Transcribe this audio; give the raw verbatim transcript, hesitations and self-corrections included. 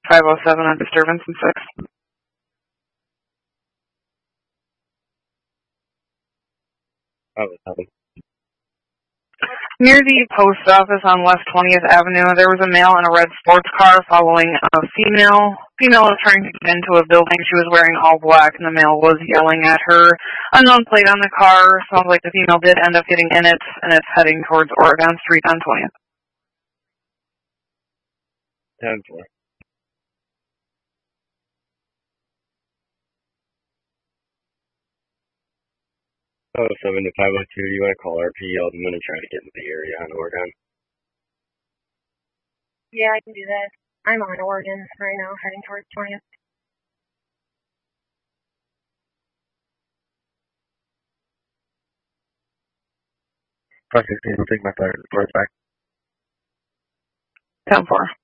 five oh seven on disturbance and six. five oh seven. Near the post office on West twentieth Avenue, there was a male in a red sports car following a female. Female was trying to get into a building. She was wearing all black, and the male was yelling at her. Unknown plate on the car. Sounds like the female did end up getting in it, and it's heading towards Oregon Street on twentieth. ten four. five oh seven to five oh two, do you want to call R P? I'm going to try to get into the area on Oregon. Yeah, I can do that. I'm on Oregon right now, heading towards twentieth. five sixteen, I'll take my fire report back. ten four.